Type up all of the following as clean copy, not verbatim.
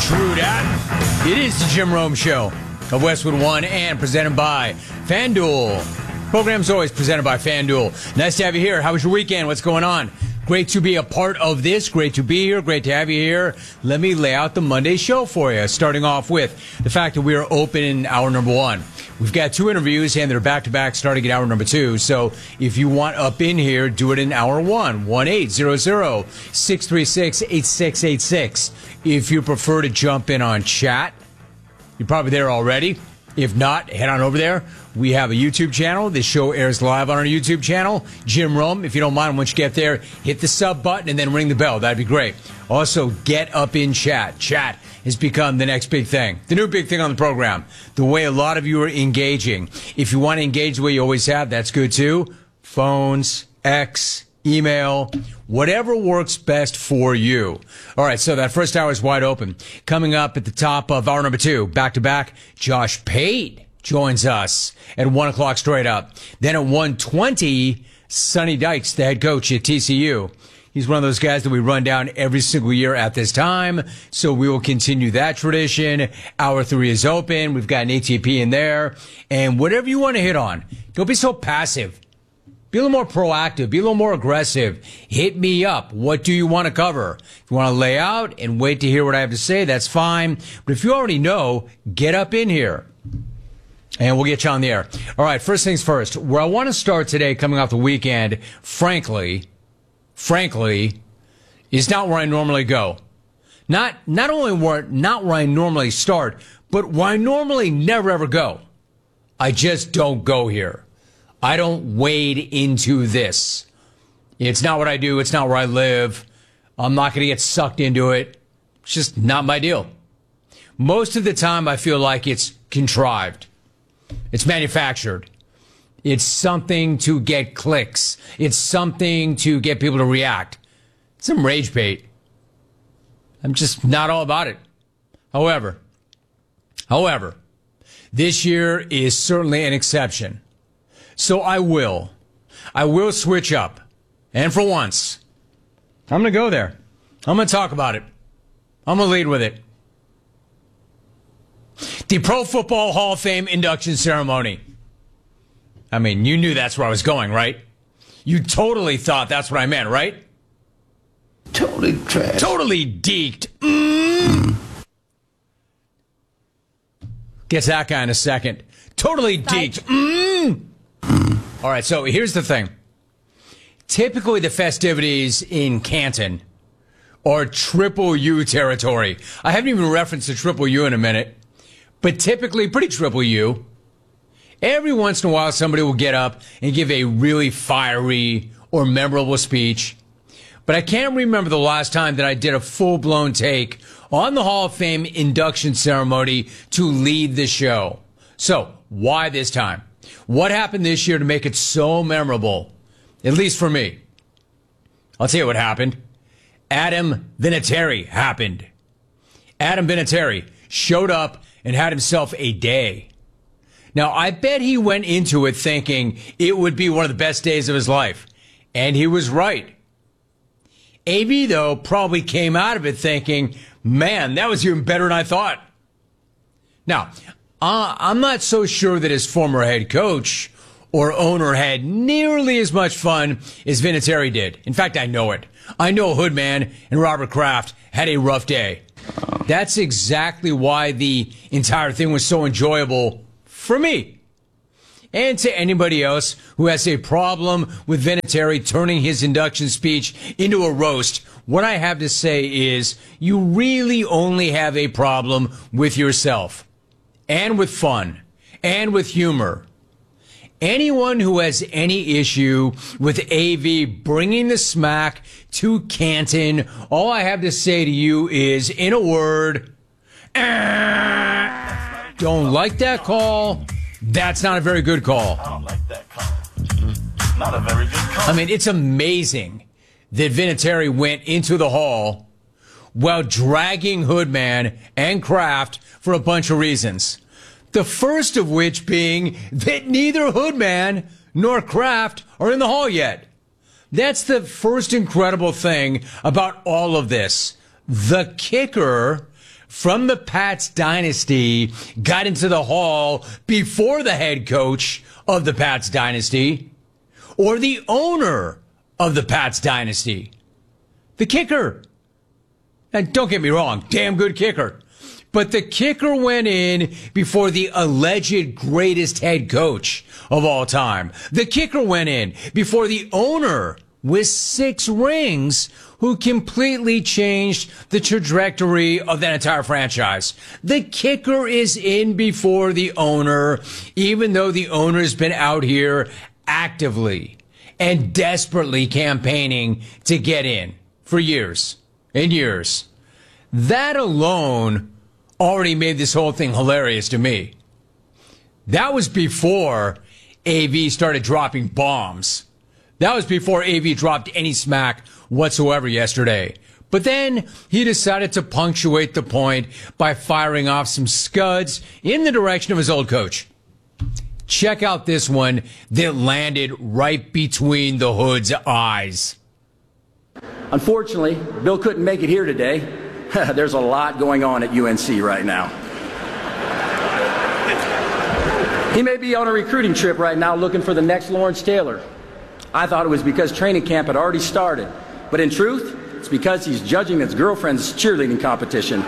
True that. It is the Jim Rome Show of Westwood One and presented by FanDuel. Program's always presented by FanDuel. Nice to have you here. How was your weekend? What's going on? Great to be a part of this. Great to be here. Great to have you here. Let me lay out the Monday show for you, starting off with the fact that we are open in hour number one. We've got two interviews, and they're back-to-back starting at hour number two. So if you want up in here, do it in hour one, 1-800-636-8686. If you prefer to jump in on chat, you're probably there already. If not, head on over there. We have a YouTube channel. This show airs live on our YouTube channel. Jim Rome, if you don't mind, once you get there, hit the sub button and then ring the bell. That'd be great. Also, get up in chat. Chat has become the next big thing. The new big thing on the program. The way a lot of you are engaging. If you want to engage the way you always have, that's good too. Phones, X, email, whatever works best for you. All right, so that first hour is wide open. Coming up at the top of hour number two, back-to-back, Josh Pate joins us at 1 o'clock straight up. Then at 1:20, Sonny Dykes, the head coach at TCU. He's one of those guys that we run down every single year at this time, so we will continue that tradition. Hour three is open. We've got an ATP in there. And whatever you want to hit on, don't be so passive. Be a little more proactive. Be a little more aggressive. Hit me up. What do you want to cover? If you want to lay out and wait to hear what I have to say, that's fine. But if you already know, get up in here. And we'll get you on the air. All right, first things first. Where I want to start today, coming off the weekend, frankly, is not where I normally go. Not only not where I normally start, but where I normally never ever go. I just don't go here. I don't wade into this. It's not what I do. It's not where I live. I'm not going to get sucked into it. It's just not my deal. Most of the time, I feel like it's contrived. It's manufactured. It's something to get clicks. It's something to get people to react. It's some rage bait. I'm just not all about it. However, this year is certainly an exception. So I will switch up. And for once, I'm going to go there. I'm going to talk about it. I'm going to lead with it. The Pro Football Hall of Fame induction ceremony. I mean, you knew that's where I was going, right? You totally thought that's what I meant, right? Totally trash. Totally deked. Gets that guy in a second. Totally deked. All right, so here's the thing. Typically, the festivities in Canton are Triple U territory. I haven't even referenced the Triple U in a minute, but typically pretty Triple U. Every once in a while, somebody will get up and give a really fiery or memorable speech. But I can't remember the last time that I did a full-blown take on the Hall of Fame induction ceremony to lead the show. So, why this time? What happened this year to make it so memorable? At least for me. I'll tell you what happened. Adam Vinatieri happened. Adam Vinatieri showed up and had himself a day. Now, I bet he went into it thinking it would be one of the best days of his life. And he was right. AV, though, probably came out of it thinking, man, that was even better than I thought. Now, I'm not so sure that his former head coach or owner had nearly as much fun as Vinatieri did. In fact, I know it. I know Hoodman and Robert Kraft had a rough day. That's exactly why the entire thing was so enjoyable for me. And to anybody else who has a problem with Vinatieri turning his induction speech into a roast, what I have to say is you really only have a problem with yourself. And with fun. And with humor. Anyone who has any issue with AV bringing the smack to Canton, all I have to say to you is, in a word, don't like that call. That's not a very good call. I don't like that call. Not a very good call. I mean, it's amazing that Vinatieri went into the hall while dragging Hoodman and Kraft for a bunch of reasons. The first of which being that neither Hoodman nor Kraft are in the hall yet. That's the first incredible thing about all of this. The kicker from the Pats dynasty got into the hall before the head coach of the Pats dynasty or the owner of the Pats dynasty? The kicker. And don't get me wrong, damn good kicker. But the kicker went in before the alleged greatest head coach of all time. The kicker went in before the owner with 6 rings who completely changed the trajectory of that entire franchise. The kicker is in before the owner, even though the owner's been out here actively and desperately campaigning to get in for years and years. That alone already made this whole thing hilarious to me. That was before AV started dropping bombs. That was before AV dropped any smack whatsoever yesterday. But then he decided to punctuate the point by firing off some scuds in the direction of his old coach. Check out this one that landed right between the Hood's eyes. Unfortunately, Bill couldn't make it here today. There's a lot going on at UNC right now. He may be on a recruiting trip right now looking for the next Lawrence Taylor. I thought it was because training camp had already started. But in truth, it's because he's judging his girlfriend's cheerleading competition.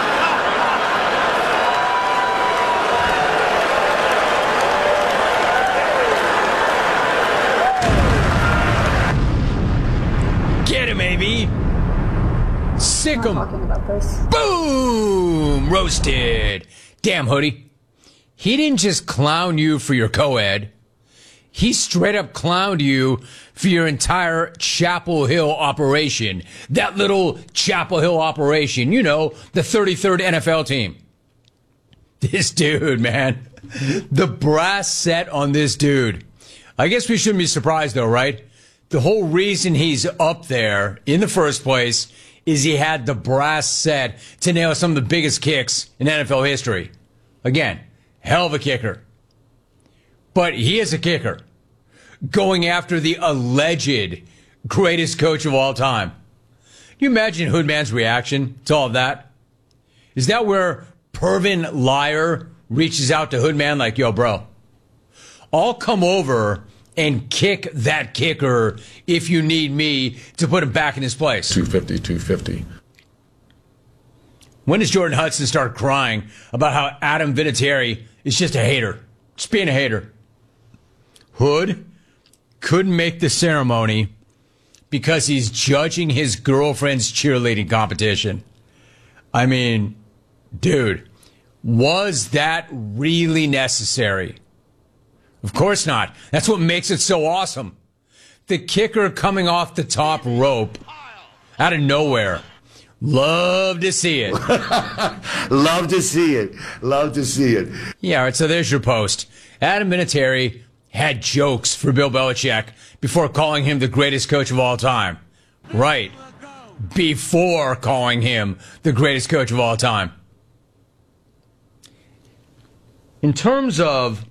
Get him, AV. Sick 'em. Boom! Roasted. Damn, Hoodie. He didn't just clown you for your co-ed. He straight up clowned you for your entire Chapel Hill operation. That little Chapel Hill operation. You know, the 33rd NFL team. This dude, man. The brass set on this dude. I guess we shouldn't be surprised, though, right? The whole reason he's up there in the first place is he had the brass set to nail some of the biggest kicks in NFL history. Again, hell of a kicker. But he is a kicker going after the alleged greatest coach of all time. Can you imagine Hoodman's reaction to all of that? Is that where Pervin Liar reaches out to Hoodman like, yo, bro, I'll come over and kick that kicker if you need me to put him back in his place. 250. When does Jordan Hudson start crying about how Adam Vinatieri is just a hater? Just being a hater. Hood couldn't make the ceremony because he's judging his girlfriend's cheerleading competition. I mean, dude, was that really necessary? Of course not. That's what makes it so awesome. The kicker coming off the top rope out of nowhere. Love to see it. Love to see it. Love to see it. Yeah, all right, so there's your post. Adam Vinatieri had jokes for Bill Belichick before calling him the greatest coach of all time. Right. Before calling him the greatest coach of all time. In terms of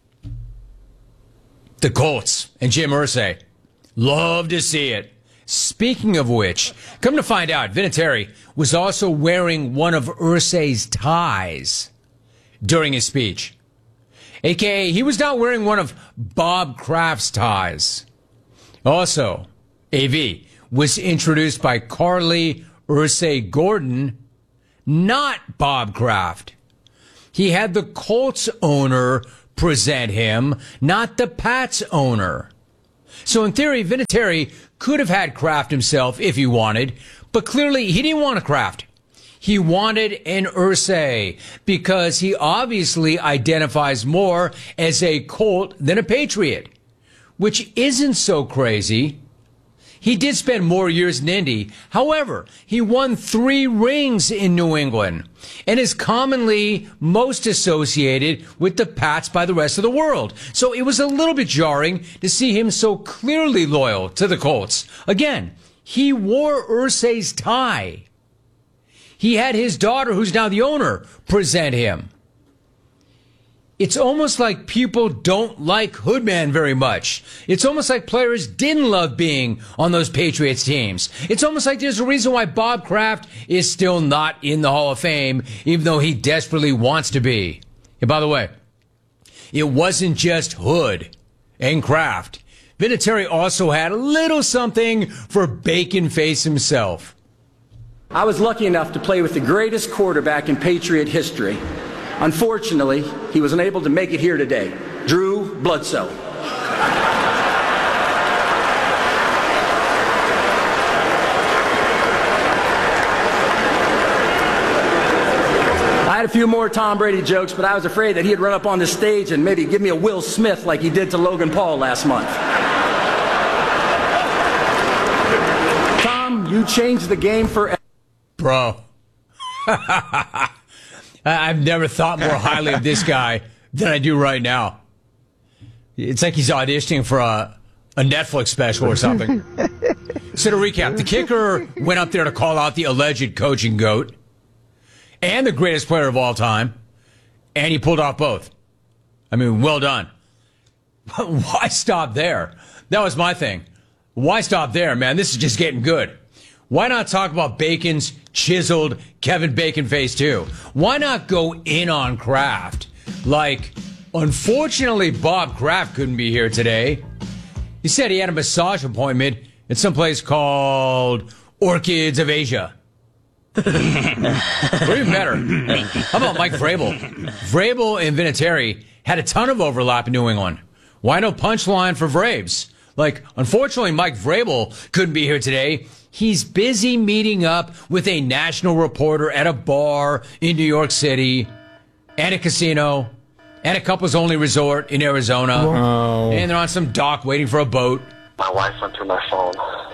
the Colts and Jim Irsay, love to see it. Speaking of which, come to find out, Vinatieri was also wearing one of Irsay's ties during his speech. AKA, he was not wearing one of Bob Kraft's ties. Also, AV was introduced by Carly Irsay Gordon, not Bob Kraft. He had the Colts owner present him, not the Pats owner. So in theory, Vinatieri could have had Kraft himself if he wanted, but clearly he didn't want a Kraft. He wanted an Irsay because he obviously identifies more as a Colt than a Patriot, which isn't so crazy. He did spend more years in Indy. However, he won 3 rings in New England and is commonly most associated with the Pats by the rest of the world. So it was a little bit jarring to see him so clearly loyal to the Colts. Again, he wore Irsay's tie. He had his daughter, who's now the owner, present him. It's almost like people don't like Hoodman very much. It's almost like players didn't love being on those Patriots teams. It's almost like there's a reason why Bob Kraft is still not in the Hall of Fame, even though he desperately wants to be. And by the way, it wasn't just Hood and Kraft. Vinatieri also had a little something for Bacon Face himself. I was lucky enough to play with the greatest quarterback in Patriot history. Unfortunately, he was unable to make it here today. Drew Bledsoe. I had a few more Tom Brady jokes, but I was afraid that he'd run up on the stage and maybe give me a Will Smith like he did to Logan Paul last month. Tom, you changed the game forever. Bro. I've never thought more highly of this guy than I do right now. It's like he's auditioning for a Netflix special or something. So to recap, the kicker went up there to call out the alleged coaching goat and the greatest player of all time, and he pulled off both. I mean, well done. Why stop there? That was my thing. Why stop there, man? This is just getting good. Why not talk about Bacon's chiseled Kevin Bacon face too? Why not go in on Kraft? Like, unfortunately, Bob Kraft couldn't be here today. He said he had a massage appointment at some place called Orchids of Asia. Or even better, how about Mike Vrabel? Vrabel and Vinatieri had a ton of overlap in New England. Why no punchline for Vrabes? Like, unfortunately, Mike Vrabel couldn't be here today. He's busy meeting up with a national reporter at a bar in New York City, and a casino, and a couples-only resort in Arizona. Oh. And they're on some dock waiting for a boat. My wife went through my phone.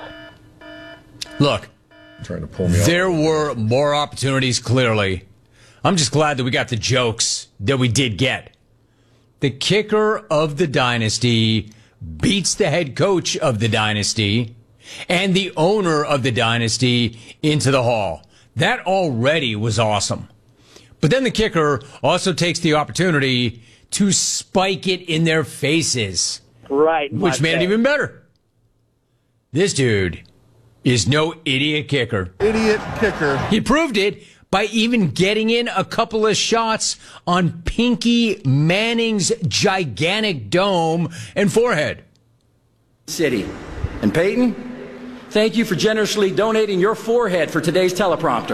Look, trying to pull me there were more opportunities, clearly. I'm just glad that we got the jokes that we did get. The kicker of the dynasty beats the head coach of the dynasty and the owner of the dynasty into the Hall. That already was awesome. But then the kicker also takes the opportunity to spike it in their faces. Right. Which made it even better. This dude is no idiot kicker. Idiot kicker. He proved it by even getting in a couple of shots on Pinky Manning's gigantic dome and forehead. City. And Peyton, thank you for generously donating your forehead for today's teleprompter.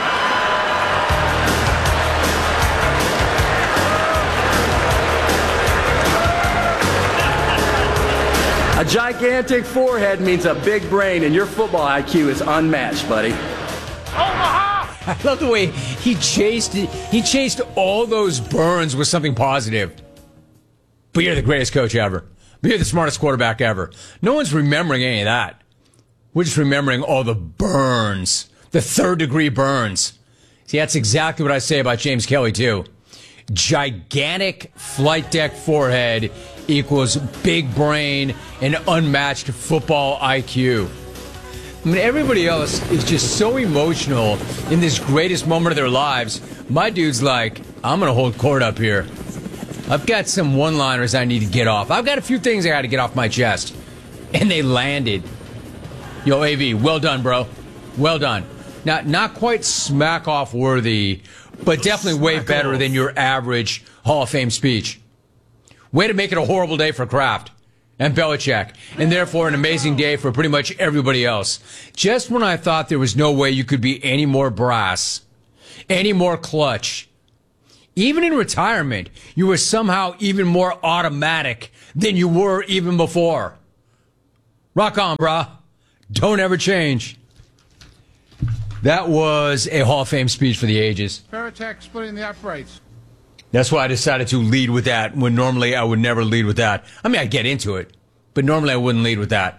A gigantic forehead means a big brain, and your football IQ is unmatched, buddy. I love the way he chased all those burns with something positive. But you're the greatest coach ever. But you're the smartest quarterback ever. No one's remembering any of that. We're just remembering all the burns, the third-degree burns. See, that's exactly what I say about James Kelly, too. Gigantic flight deck forehead equals big brain and unmatched football IQ. I mean, everybody else is just so emotional in this greatest moment of their lives. My dude's like, I'm going to hold court up here. I've got some one-liners I need to get off. I've got a few things I got to get off my chest. And they landed. Yo, AV, well done, bro. Well done. Now, not quite smack-off worthy, but definitely way better than your average Hall of Fame speech. Way to make it a horrible day for Kraft and Belichick, and therefore an amazing day for pretty much everybody else. Just when I thought there was no way you could be any more brass, any more clutch, even in retirement, you were somehow even more automatic than you were even before. Rock on, brah. Don't ever change. That was a Hall of Fame speech for the ages. Paratek splitting the uprights. That's why I decided to lead with that when normally I would never lead with that. I mean, I'd get into it, but normally I wouldn't lead with that.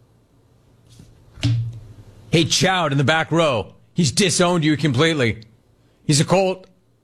Hey, Chowd in the back row. He's disowned you completely. He's a Colt.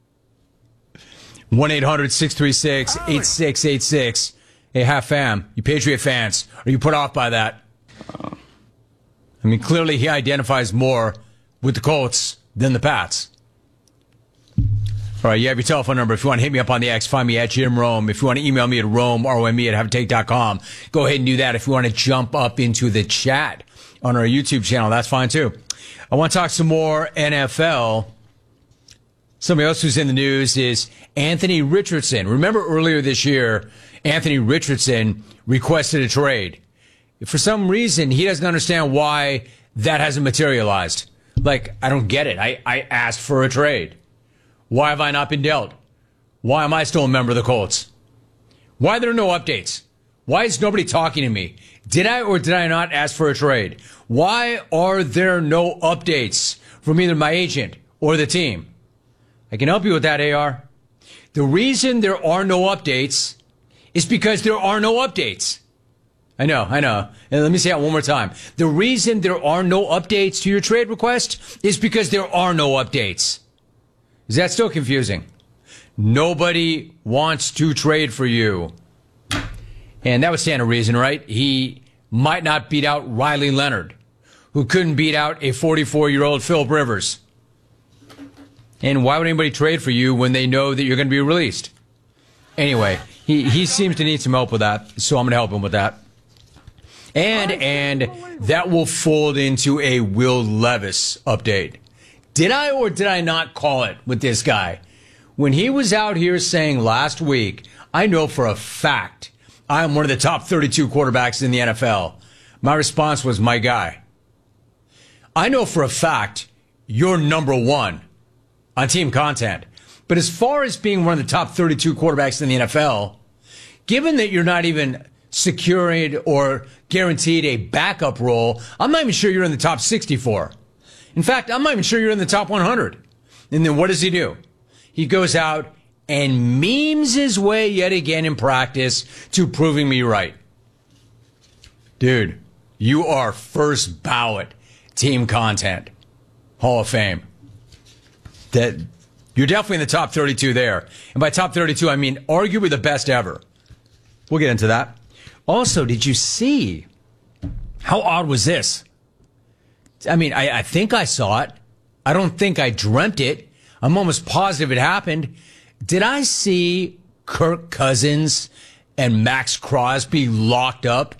1-800-636-8686. Hey, half fam, you Patriot fans, are you put off by that? I mean, clearly he identifies more with the Colts than the Pats. All All right, you have your telephone number. If you want to hit me up on the X, find me at Jim Rome. If you want to email me at Rome, R-O-M-E, at haveatake.com, go ahead and do that. If you want to jump up into the chat on our YouTube channel, that's fine too. I want to talk some more NFL. Somebody else who's in the news is Anthony Richardson. Remember earlier this year, Anthony Richardson requested a trade. For some reason, he doesn't understand why that hasn't materialized. Like, I don't get it. I asked for a trade. Why have I not been dealt? Why am I still a member of the Colts? Why are there no updates? Why is nobody talking to me? Did I or did I not ask for a trade? Why are there no updates from either my agent or the team? I can help you with that, AR. The reason there are no updates is because there are no updates. I know. And let me say that one more time. The reason there are no updates to your trade request is because there are no updates. Is that still confusing? Nobody wants to trade for you. And that would stand to reason, right? He might not beat out Riley Leonard, who couldn't beat out a 44-year-old Philip Rivers. And why would anybody trade for you when they know that you're going to be released? Anyway, he seems to need some help with that, so I'm going to help him with that. And that will fold into a Will Levis update. Did I or did I not call it with this guy? When he was out here saying last week, I know for a fact I'm one of the top 32 quarterbacks in the NFL. My response was, my guy, I know for a fact you're number one on team content. But as far as being one of the top 32 quarterbacks in the NFL, given that you're not even secured or guaranteed a backup role, I'm not even sure you're in the top 64. In fact, I'm not even sure you're in the top 100. And then what does he do? He goes out and memes his way yet again in practice to proving me right. Dude, you are first ballot team content. Hall of Fame. That you're definitely in the top 32 there. And by top 32, I mean arguably the best ever. We'll get into that. Also, did you see how odd was this? I mean, I think I saw it. I don't think I dreamt it. I'm almost positive it happened. Did I see Kirk Cousins and Max Crosby locked up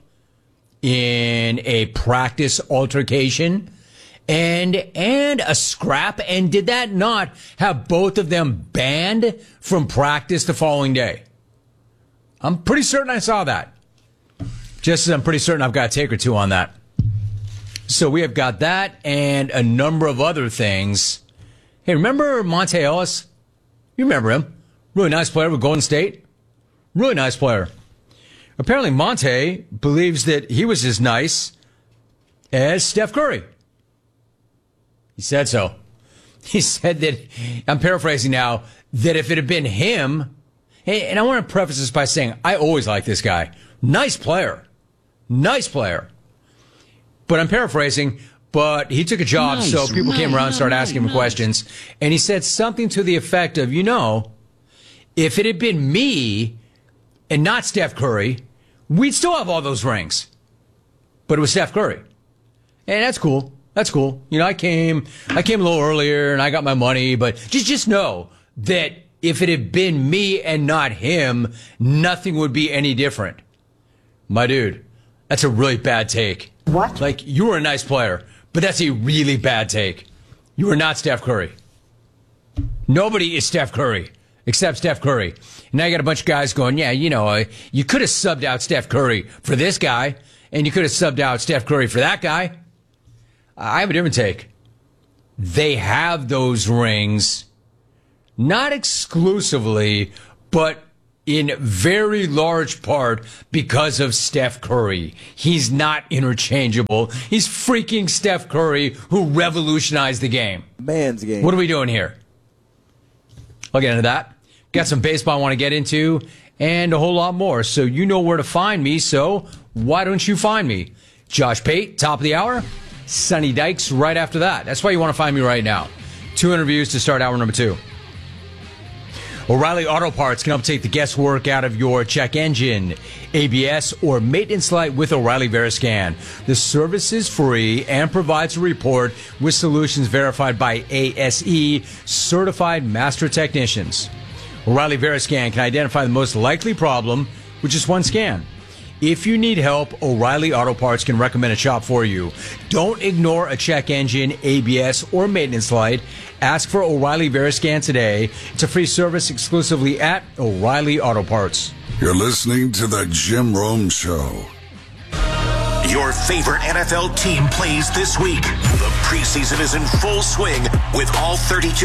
in a practice altercation and a scrap? And did that not have both of them banned from practice the following day? I'm pretty certain I saw that. Just as I'm pretty certain I've got a take or two on that. So we have got that and a number of other things. Hey, remember Monte Ellis? You remember him. Really nice player with Golden State. Really nice player. Apparently Monte believes that he was as nice as Steph Curry. He said so. He said that, I'm paraphrasing now, that if it had been him, and I want to preface this by saying, I always like this guy. Nice player. Nice player. But I'm paraphrasing, but he took a job, so people came around and started asking him questions. And he said something to the effect of, if it had been me and not Steph Curry, we'd still have all those rings. But it was Steph Curry. And that's cool. That's cool. I came a little earlier and I got my money, but just know that if it had been me and not him, nothing would be any different. My dude, that's a really bad take. What? Like, you were a nice player, but that's a really bad take. You are not Steph Curry. Nobody is Steph Curry except Steph Curry. And now you got a bunch of guys going, you could have subbed out Steph Curry for this guy, and you could have subbed out Steph Curry for that guy. I have a different take. They have those rings, not exclusively, but in very large part because of Steph Curry. He's not interchangeable. He's freaking Steph Curry who revolutionized the game. Man's game. What are we doing here? I'll get into that. Got some baseball I want to get into and a whole lot more. So you know where to find me, so why don't you find me? Josh Pate, top of the hour. Sonny Dykes right after that. That's why you want to find me right now. 2 interviews to start hour number 2. O'Reilly Auto Parts can help take the guesswork out of your check engine, ABS, or maintenance light with O'Reilly Veriscan. The service is free and provides a report with solutions verified by ASE, certified master technicians. O'Reilly Veriscan can identify the most likely problem with just one scan. If you need help, O'Reilly Auto Parts can recommend a shop for you. Don't ignore a check engine, ABS, or maintenance light. Ask for O'Reilly Veriscan today. It's a free service exclusively at O'Reilly Auto Parts. You're listening to The Jim Rome Show. Your favorite NFL team plays this week. The preseason is in full swing with all 32